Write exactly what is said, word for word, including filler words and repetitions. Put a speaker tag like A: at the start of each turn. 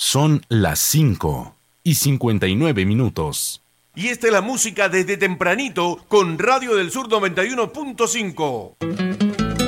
A: Son las cinco y cincuenta y nueve minutos.
B: Y esta es la música desde tempranito con Radio del Sur noventa y uno punto cinco.